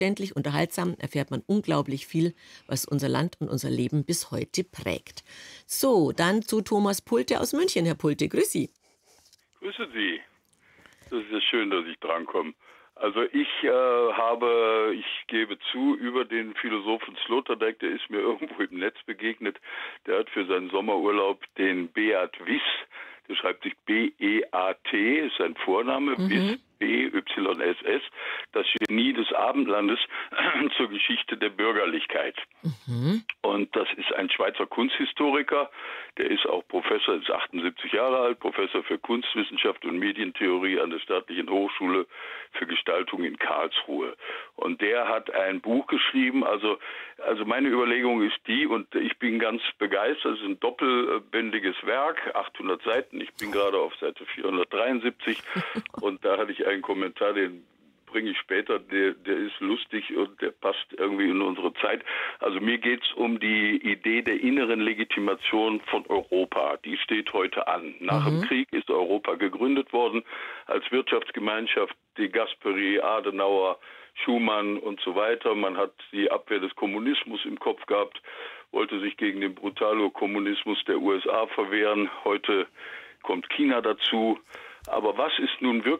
verständlich, unterhaltsam, erfährt man unglaublich viel, was unser Land und unser Leben bis heute prägt. So, dann zu Thomas Pulte aus München. Herr Pulte, grüß Sie. Grüße Sie. Das ist ja schön, dass ich drankomme. Also ich gebe zu, über den Philosophen Sloterdijk, der ist mir irgendwo im Netz begegnet. Der hat für seinen Sommerurlaub den Beat Wiss, der schreibt sich B-E-A-T, ist sein Vorname, Wiss, B-Y-S-S, das Genie des Abendlandes zur Geschichte der Bürgerlichkeit. Und das ist ein Schweizer Kunsthistoriker, der ist auch Professor, ist 78 Jahre alt, Professor für Kunstwissenschaft und Medientheorie an der Staatlichen Hochschule für Gestaltung in Karlsruhe. Und der hat ein Buch geschrieben, also meine Überlegung ist die, und ich bin ganz begeistert, es ist ein doppelbändiges Werk, 800 Seiten, ich bin gerade auf Seite 473 und da hatte ich einen Kommentar, den bringe ich später, der ist lustig und der passt irgendwie in unsere Zeit. Also mir geht es um die Idee der inneren Legitimation von Europa. Die steht heute an. Nach dem Krieg ist Europa gegründet worden als Wirtschaftsgemeinschaft, die Gasperi, Adenauer, Schumann und so weiter. Man hat die Abwehr des Kommunismus im Kopf gehabt, wollte sich gegen den Brutalo-Kommunismus der USA verwehren. Heute kommt China dazu. Aber was ist nun wirklich